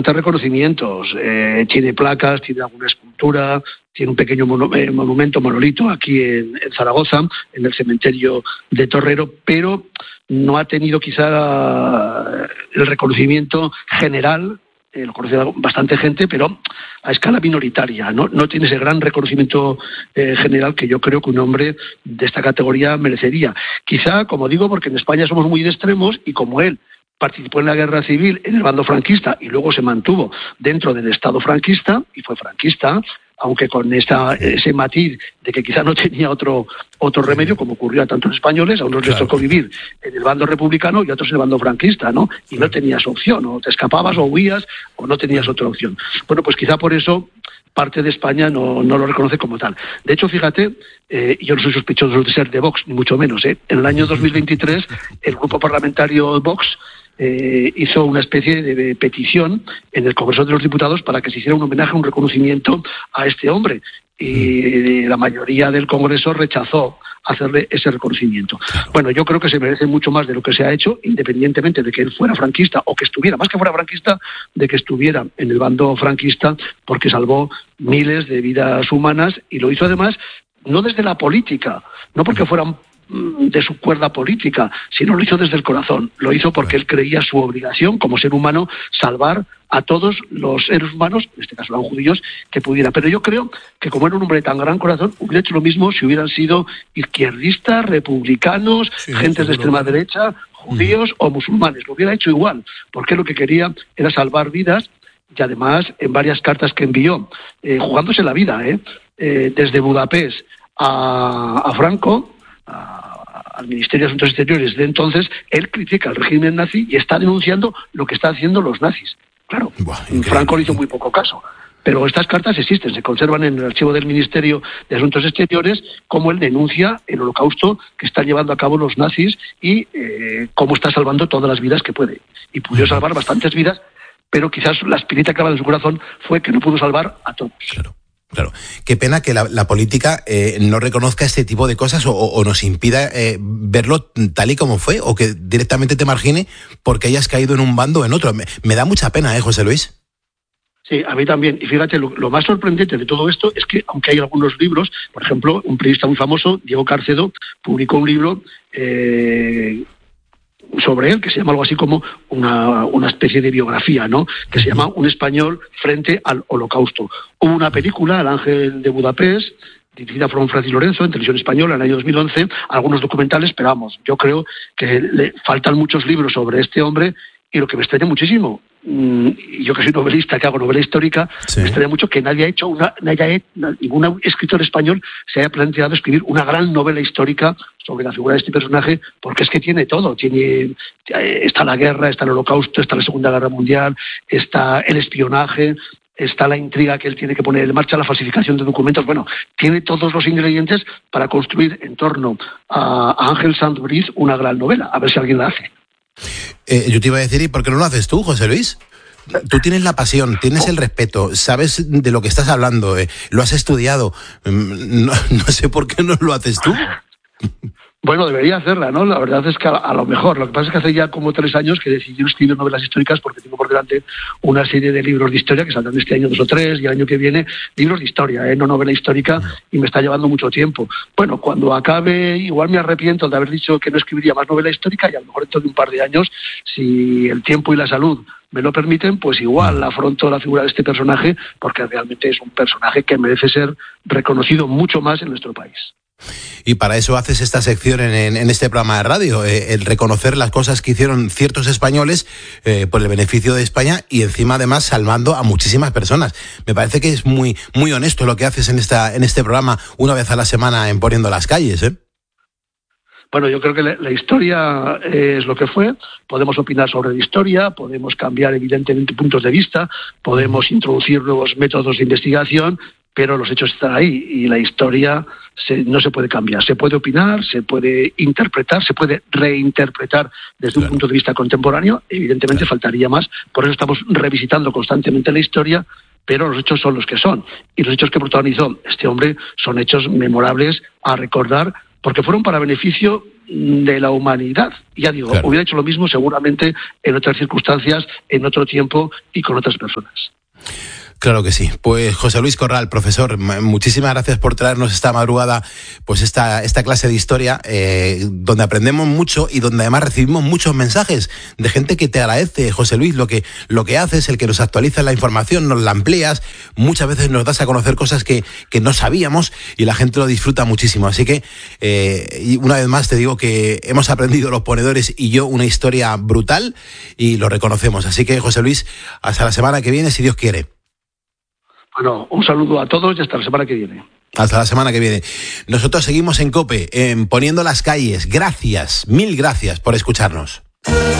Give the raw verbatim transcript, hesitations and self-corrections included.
bastantes reconocimientos. Eh, tiene placas, tiene alguna escultura, tiene un pequeño mono, eh, monumento, monolito, aquí en, en Zaragoza, en el cementerio de Torrero, pero no ha tenido quizá el reconocimiento general. Eh, lo conoce bastante gente, pero a escala minoritaria. No, no tiene ese gran reconocimiento eh, general que yo creo que un hombre de esta categoría merecería. Quizá, como digo, porque en España somos muy de extremos y como él participó en la guerra civil en el bando franquista y luego se mantuvo dentro del Estado franquista y fue franquista, aunque con esta, ese matiz de que quizá no tenía otro otro remedio, como ocurrió a tantos españoles, a unos claro. les tocó vivir en el bando republicano y a otros en el bando franquista, ¿no? Y no tenías opción, o te escapabas o huías o no tenías otra opción. Bueno, pues quizá por eso parte de España no, no lo reconoce como tal. De hecho, fíjate, eh, yo no soy sospechoso de ser de Vox, ni mucho menos, ¿eh? En el año dos mil veintitrés, el grupo parlamentario Vox Eh, hizo una especie de, de petición en el Congreso de los Diputados para que se hiciera un homenaje, un reconocimiento a este hombre. Y la mayoría del Congreso rechazó hacerle ese reconocimiento. Bueno, yo creo que se merece mucho más de lo que se ha hecho, independientemente de que él fuera franquista o que estuviera, más que fuera franquista, de que estuviera en el bando franquista, porque salvó miles de vidas humanas y lo hizo además no desde la política, no porque fueran de su cuerda política, sino lo hizo desde el corazón. Lo hizo porque él creía su obligación como ser humano salvar a todos los seres humanos, en este caso eran judíos, que pudiera. Pero yo creo que como era un hombre de tan gran corazón, hubiera hecho lo mismo si hubieran sido izquierdistas, republicanos, sí, gentes de extrema derecha, judíos uh-huh. o musulmanes. Lo hubiera hecho igual, porque lo que quería era salvar vidas y además en varias cartas que envió, eh, jugándose la vida, eh, eh, desde Budapest a, a Franco, al Ministerio de Asuntos Exteriores de entonces, él critica al régimen nazi y está denunciando lo que están haciendo los nazis. Claro, Buah, Franco le hizo muy poco caso, pero estas cartas existen, se conservan en el archivo del Ministerio de Asuntos Exteriores, como él denuncia el holocausto que están llevando a cabo los nazis y eh, cómo está salvando todas las vidas que puede. Y pudo salvar bastantes vidas, pero quizás la espinita clavada en su corazón fue que no pudo salvar a todos. Claro. Claro, qué pena que la, la política eh, no reconozca este tipo de cosas o, o nos impida eh, verlo tal y como fue, o que directamente te margine porque hayas caído en un bando o en otro. Me, me da mucha pena, ¿eh, José Luis? Sí, a mí también. Y fíjate, lo, lo más sorprendente de todo esto es que, aunque hay algunos libros, por ejemplo, un periodista muy famoso, Diego Cárcedo, publicó un libro eh, sobre él, que se llama algo así como una, una especie de biografía, ¿no? Que se llama Un español frente al holocausto. Hubo una película, El ángel de Budapest, dirigida por Francis Lorenzo, en televisión española, en el año dos mil once, algunos documentales, pero vamos, yo creo que le faltan muchos libros sobre este hombre, y lo que me extraña muchísimo, y yo que soy novelista, que hago novela histórica, sí. me extraña mucho que nadie ha hecho una, nadie, ningún escritor español se haya planteado escribir una gran novela histórica sobre la figura de este personaje, porque es que tiene todo, tiene está la guerra, está el holocausto, está la Segunda Guerra Mundial, está el espionaje, está la intriga que él tiene que poner en marcha, la falsificación de documentos. Bueno, tiene todos los ingredientes para construir en torno a, a Ángel Sanz Briz una gran novela, a ver si alguien la hace. Eh, yo te iba a decir, ¿y por qué no lo haces tú, José Luis? Tú tienes la pasión, tienes el respeto, sabes de lo que estás hablando, eh, lo has estudiado. No, no sé por qué no lo haces tú. Bueno, debería hacerla, ¿no? La verdad es que a, a lo mejor. Lo que pasa es que hace ya como tres años que decidí escribir novelas históricas porque tengo por delante una serie de libros de historia que saldrán este año dos o tres y el año que viene libros de historia, ¿eh? No novela histórica, y me está llevando mucho tiempo. Bueno, cuando acabe, igual me arrepiento de haber dicho que no escribiría más novela histórica y a lo mejor dentro de un par de años, si el tiempo y la salud me lo permiten, pues igual afronto la figura de este personaje porque realmente es un personaje que merece ser reconocido mucho más en nuestro país. Y para eso haces esta sección en, en este programa de radio, eh, el reconocer las cosas que hicieron ciertos españoles eh, por el beneficio de España y encima además salvando a muchísimas personas. Me parece que es muy muy honesto lo que haces en esta en este programa una vez a la semana en Poniendo las Calles, ¿eh? Bueno, yo creo que la, la historia es lo que fue. Podemos opinar sobre la historia, podemos cambiar evidentemente puntos de vista, podemos introducir nuevos métodos de investigación, pero los hechos están ahí y la historia se, no se puede cambiar. Se puede opinar, se puede interpretar, se puede reinterpretar desde claro. un punto de vista contemporáneo. Evidentemente claro. faltaría más. Por eso estamos revisitando constantemente la historia, pero los hechos son los que son. Y los hechos que protagonizó este hombre son hechos memorables a recordar, porque fueron para beneficio de la humanidad. Ya digo, claro, hubiera hecho lo mismo seguramente en otras circunstancias, en otro tiempo y con otras personas. Claro que sí. Pues José Luis Corral, profesor, muchísimas gracias por traernos esta madrugada pues esta, esta clase de historia, eh, donde aprendemos mucho y donde además recibimos muchos mensajes de gente que te agradece, José Luis, lo que, lo que haces, el que nos actualiza la información, nos la amplías, muchas veces nos das a conocer cosas que, que no sabíamos y la gente lo disfruta muchísimo. Así que, eh, y una vez más te digo que hemos aprendido los ponedores y yo una historia brutal y lo reconocemos. Así que, José Luis, hasta la semana que viene, si Dios quiere. Bueno, un saludo a todos y hasta la semana que viene. Hasta la semana que viene. Nosotros seguimos en COPE, en Poniendo las Calles. Gracias, mil gracias por escucharnos.